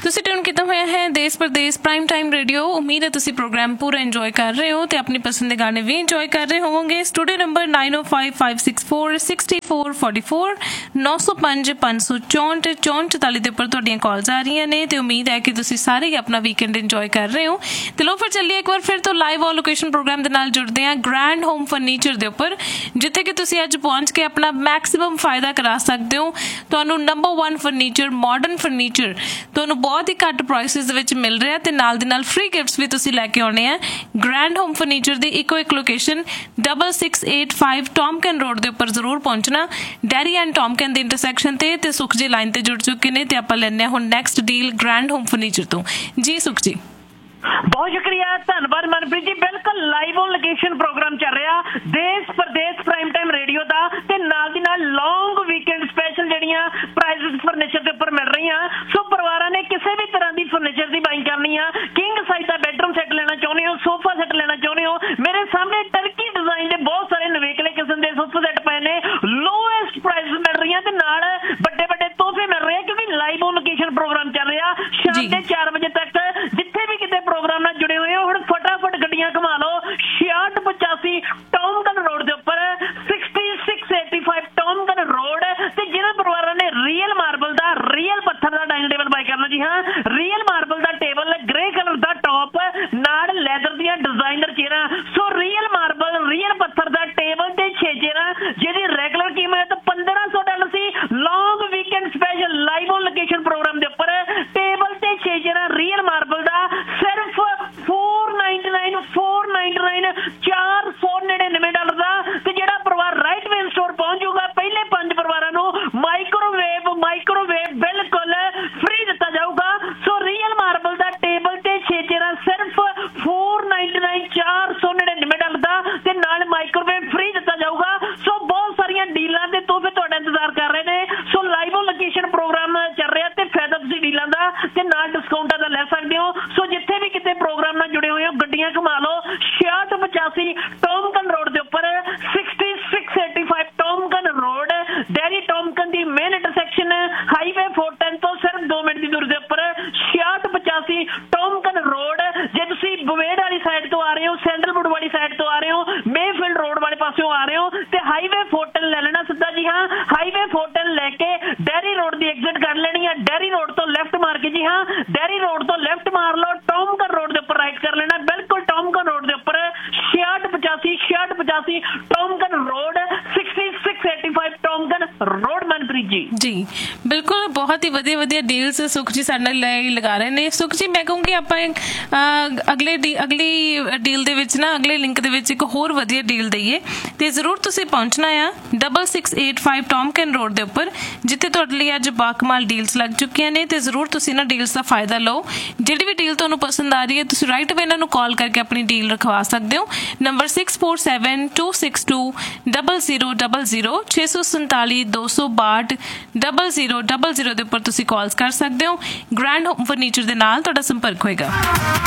ਤੁਸੀਂ ਟਿਊਨ ਕੀਤਾ ਹੋਇਆ ਹੈ ਦੇਸ਼ ਪ੍ਰਦੇਸ਼ ਪ੍ਰਾਈਮ ਟਾਈਮ ਰੇਡੀਓ। ਉਮੀਦ ਹੈ ਤੁਸੀਂ ਪ੍ਰੋਗਰਾਮ ਪੂਰਾ ਇੰਜੋਏ ਕਰ ਰਹੇ ਹੋ ਤੇ ਆਪਣੀ ਪਸੰਦ ਦੇ ਗਾਣੇ ਵੀ ਇੰਜੋਏ ਕਰ ਰਹੇ ਹੋਵੋਗੇ। ਸਟੂਡੀਓ ਨੰਬਰ 9055646444 9055646444 ਦੇ ਉੱਪਰ ਤੁਹਾਡੀਆਂ ਕਾਲਸ ਆ ਰਹੀਆਂ ਨੇ ਤੇ ਉਮੀਦ ਹੈ ਕਿ ਤੁਸੀਂ ਸਾਰੇ ਹੀ ਆਪਣਾ ਵੀਕਐਂਡ ਇੰਜੋਏ ਕਰ ਰਹੇ ਹੋ। ਤੇ ਲੋ ਫਿਰ ਚੱਲੀਏ ਇੱਕ ਵਾਰ ਫਿਰ ਤੋਂ ਲਾਈਵ ਔਨ ਲੋਕੇਸ਼ਨ ਪ੍ਰੋਗਰਾਮ ਦੇ ਨਾਲ ਜੁੜਦੇ ਹਾਂ ਗ੍ਰੈਂਡ ਹੋਮ ਫਰਨੀਚਰ ਦੇ ਉੱਪਰ, ਜਿੱਥੇ ਕਿ ਤੁਸੀਂ ਅੱਜ ਪਹੁੰਚ ਕੇ ਆਪਣਾ ਮੈਕਸੀਮਮ ਫਾਇਦਾ ਕਰਾ ਸਕਦੇ ਹੋ। ਤੁਹਾਨੂੰ ਨੰਬਰ 1 ਫਰਨੀਚਰ, ਮਾਡਰਨ ਫਰਨੀਚਰ ਤੁਹਾਨੂੰ ਬਹੁਤ ਹੀ ਘੱਟ ਪ੍ਰਾਈਸਿਸ ਦੇ ਵਿੱਚ ਮਿਲ ਰਿਹਾ ਤੇ ਨਾਲ ਦੀ ਨਾਲ ਫ੍ਰੀ ਗਿਫਟਸ ਵੀ ਤੁਸੀਂ ਲੈ ਕੇ ਆਉਣੇ ਆ। ਗ੍ਰੈਂਡ ਹੋਮ ਫਰਨੀਚਰ ਦੀ ਇੱਕੋ ਇੱਕ ਲੋਕੇਸ਼ਨ 6685 ਟੌਮਕਨ ਰੋਡ ਦੇ ਉੱਪਰ ਜ਼ਰੂਰ ਪਹੁੰਚਣਾ, ਡੈਰੀ ਐਂਡ ਟੌਮਕਨ ਦੇ ਇੰਟਰਸੈਕਸ਼ਨ ਤੇ ਸੁਖ ਜੀ ਲਾਈਨ ਤੇ ਜੁੜ ਚੁੱਕੇ ਨੇ ਤੇ ਆਪਾਂ ਲੈਂਦੇ ਹਾਂ ਹੁਣ next deal grand home furniture ਤੋਂ। ਜੀ ਸੁਖ ਜੀ, ਬਹੁਤ ਸ਼ੁਕਰੀਆ, ਧੰਨਵਾਦ ਮਨਪ੍ਰੀਤ ਜੀ। ਬਿਲਕੁਲ ਲਾਈਵ ਔਨ ਲੋਕੇਸ਼ਨ ਪ੍ਰੋਗਰਾਮ ਚੱਲ ਰਿਹਾ ਦੇਸ਼ ਪ੍ਰਦੇਸ਼ ਪ੍ਰਾਈਮ ਟਾਈਮ ਰੇਡੀਓ ਦਾ ਤੇ ਨਾਲ ਦੀ ਨਾਲ ਲੌਂਗ ਵੀਕਐਂਡ ਸਪੈਸ਼ਲ ਜਿਹੜੀਆਂ ਪ੍ਰਾਈਸਿਸ ਫਰਨੀਚਰ ਦੇ ਉੱਪਰ ਮਿਲ ਰਹੀਆਂ। ਸੋ ਪਰਿਵਾਰਾਂ ਨੇ ਕਿਸੇ ਵੀ ਤਰ੍ਹਾਂ ਦੀ ਫਰਨੀਚਰ ਦੀ ਬਾਈਂਗ ਕਰਨੀ ਆ, ਕਿੰਗ ਸਾਈਜ਼ ਦਾ ਬੈਡਰੂਮ ਸੈੱਟ ਲੈਣਾ ਚਾਹੁੰਦੇ ਹੋ, ਸੋਫਾ ਸੈੱਟ ਲੈਣਾ ਚਾਹੁੰਦੇ ਹੋ, ਮੇਰੇ ਸਾਹਮਣੇ ਟਰਕੀ ਡਿਜ਼ਾਈਨ ਦੇ ਬਹੁਤ ਸਾਰੇ ਨਵੇਕਲੇ ਕਿਸਮ ਦੇ ਸੋਫਾ ਸੈੱਟ ਪਏ ਨੇ, ਲੋਐਸਟ ਪ੍ਰਾਈਸ ਮਿਲ ਰਹੀਆਂ ਤੇ ਨਾਲ ਵੱਡੇ ਵੱਡੇ ਤੋਹਫੇ ਮਿਲ ਰਹੇ ਕਿਉਂਕਿ ਲਾਈਵ ਔਨ ਲੋਕੇਸ਼ਨ ਪ੍ਰੋਗਰਾਮ ਚੱਲ ਰਿਹਾ ਸ਼ਾਮ ਦੇ 4 ਵਜੇ ਤੱਕ। ਜਿੱਥੇ ਵੀ ਕਿਤੇ ਪ੍ਰੋਗਰਾਮ ਨਾਲ ਜੁੜੇ ਹੋਏ ਹੋ ਹੁਣ ਫਟਾਫਟ ਗੱਡੀਆਂ ਘੁਮਾ ਲਓ 6685 ਟੌਮਕਨ ਰੋਡ ਦੇ ਉੱਪਰ 6685 ਟੌਮਕਨ ਰੋਡ। ਤੇ ਜਿਹਨਾਂ ਪਰਿਵਾਰਾਂ ਨੇ ਰੀਅਲ ਮਾਰਬਲ ਦਾ, ਰੀਅਲ ਪੱਥਰ ਦਾ ਡਾਈਨਿੰਗ ਟੇਬਲ ਬਾਈ ਕਰਨਾ, ਜੀ ਹਾਂ ਰੀਅਲ ਮਾਰਬਲ ਦਾ ਟੇਬਲ, ਗ੍ਰੇ ਕਲਰ ਦਾ ਟੌਪ ਨਾਲ ਲੈਦਰ ਦੀਆਂ ਡਿਜ਼ਾਈਨਰ ਚੇਅਰਾਂ। ਸੋ ਰੀਅਲ ਮਾਰਬਲ, ਰੀਅਲ ਪੱਥਰ ਦਾ ਟੇਬਲ ਤੇ 6 ਚੇਅਰਾਂ ਜਿਹਦੀ ਰੈਗੂਲਰ ਕੀਮਤ $1500 ਸੀ। ਲੌਂਗ weekend special live on location programme ਦੇ ਉੱਪਰ ਟੇਬਲ ਤੇ 6 ਚੇਅਰਾਂ ਰੀਅਲ ਮਾਰਬਲ ਦਾ ਸਿਰਫ $499 $499 ਦਾ। ਤੇ ਜਿਹੜਾ ਪਰਿਵਾਰ ਰਾਈਟ ਵੇਲ ਸਟੋਰ ਪਹੁੰਚ ਜਾਊਗਾ ਪਹਿਲੇ 5 ਪਰਿਵਾਰਾਂ ਨੂੰ ਮਾਈਕ੍ਰੋਵੇਵ ਬਿਲਕੁਲ ਫ੍ਰੀ ਦਿੱਤਾ ਜਾਊਗਾ। ਸੋ ਰੀਅਲ ਮਾਰਬਲ ਦਾ ਟੇਬਲ ਤੇ 6 ਚੇਅਰਾਂ ਸਿਰਫ $499 $499 ਦਾ ਤੇ ਨਾਲ ਮਾਈਕ੍ਰੋਵੇਵ ਫ੍ਰੀ ਦਿੱਤਾ ਜਾਊਗਾ। ਸੋ ਬਹੁਤ ਸਾਰੀਆਂ ਡੀਲਾਂ ਤੇ ਤੋਹਫੇ ਤੁਹਾਡਾ ਇੰਤਜ਼ਾਰ ਕਰ ਰਹੇ ਨੇ। So live on location programme ਚੱਲ ਰਿਹਾ ਤੇ ਫਾਇਦਾ ਤੁਸੀਂ ਡੀਲਾਂ ਦਾ ਤੇ ਨਾਲ ਡਿਸਕਾਊਂਟਾਂ ਦਾ ਲੈ ਸਕਦੇ ਹੋ। ਸੋ ਜਿੱਥੇ ਵੀ ਕਿਤੇ ਪ੍ਰੋਗਰਾਮ ਨਾਲ ਜੁੜੇ ਹੋਏ ਹੋ ਗੱਡੀਆਂ ਘੁਮਾ ਲਓ 6685 ਟੌਮਕਨ ਰੋਡ ਦੇ ਉੱਪਰ 6685 ਟੌਮਕਨ ਰੋਡ, ਡੈਰੀ ਟੌਮਕਨ ਦੀ ਮੇਨ ਇੰਟਰਸੈਕਸ਼ਨ ਹਾਈਵੇ 410 ਤੋਂ ਸਿਰਫ 2 ਮਿੰਟ ਦੀ ਦੂਰੀ ਦੇ ਉੱਪਰ 6685 ਟੌਮਕਨ ਰੋਡ। ਜੇ ਤੁਸੀਂ ਬਵੇੜ ਵਾਲੀ ਸਾਈਡ ਤੋਂ ਆ ਰਹੇ ਹੋ, ਸੈਂਡਲਵੁੱਡ ਵਾਲੀ ਸਾਈਡ ਤੋਂ ਆ ਰਹੇ ਹੋ, ਮੇਫੀਲਡ ਰੋਡ ਵਾਲੇ ਪਾਸਿਓਂ ਆ ਰਹੇ ਹੋ ਤੇ ਹਾਈਵੇ 410 ਲੈ ਲੈਣਾ ਸਿੱਧਾ। ਜੀ ਹਾਂ ਹਾਈਵੇ 410 ਲੈ ਕੇ ਡੈਰੀ ਰੋਡ ਦੀ ਐਗਜ਼ਿਟ ਕਰ ਲੈਣੀ ਹੈ। ਡੈਰੀ ਰੋਡ ਤੋਂ ਲੈਫਟ ਮਾਰ ਕੇ, ਜੀ ਹਾਂ ਡੈਰੀ ਰੋਡ ਤੋਂ ਲੈਫਟ ਮਾਰ ਲਓ, ਟੌਮਕਨ ਰੋਡ ਦੇ ਉੱਪਰ ਰਾਈਟ ਕਰ ਲੈਣਾ। ਬਿਲਕੁਲ ਟੌਮਕਨ ਰੋਡ ਦੇ ਉੱਪਰ 6685 ਟੌਮਕਨ ਰੋਡ 6685 ਟੌਮਕਨ ਰੋਡ। ਮਨਪ੍ਰੀਤ ਜੀ, ਜੀ ਬਿਲਕੁਲ ਬਹੁਤ ਹੀ ਵਧੀਆ ਡੀਲਸ ਸੁਖ ਜੀ ਸਾਡੇ ਨਾਲ ਲਗਾ ਰਹੇ ਨੇ। ਸੁਖ ਜੀ ਮੈਂ ਕਹੂੰਗੀ ਆਪਾਂ ਅਗਲੀ ਡੀਲ ਦੇ ਵਿੱਚ ਨਾ, ਅਗਲੇ ਲਿੰਕ ਦੇ ਵਿੱਚ ਇੱਕ ਹੋਰ ਵਧੀਆ ਡੀਲ ਦਈਏ ਤੇ ਜ਼ਰੂਰ ਤੁਸੀਂ ਪਹੁੰਚਣਾ ਆ 6685 ਟੌਮਕਨ ਰੋਡ ਦੇ ਉੱਪਰ, ਜਿੱਥੇ ਤੁਹਾਡੇ ਲਈ ਅੱਜ ਬਾਕਮਾਲ ਡੀਲਸ ਲੱਗ ਚੁੱਕੀਆਂ ਨੇ ਤੇ ਜ਼ਰੂਰ ਤੁਸੀਂ ਨਾ ਡੀਲਸ ਦਾ ਫਾਇਦਾ ਲਓ। ਜਿਹੜੀ ਵੀ ਡੀਲ ਤੁਹਾਨੂੰ ਪਸੰਦ ਆ ਰਹੀ ਹੈ ਤੁਸੀਂ ਰਾਈਟ ਅਵੇ ਇਹਨਾਂ ਨੂੰ ਕਾਲ ਕਰਕੇ ਆਪਣੀ ਡੀਲ ਰਖਵਾ ਸਕਦੇ ਹੋ। ਨੰਬਰ 6472620000 647 262 0000 ਦੇ ਉੱਪਰ ਤੁਸੀਂ ਕਾਲਸ ਕਰ ਸਕਦੇ ਹੋ। ਗ੍ਰੈਂਡ ਹੋਮ ਫਰਨੀਚਰ ਦੇ ਨਾਲ ਤੁਹਾਡਾ ਸੰਪਰਕ ਹੋਏਗਾ।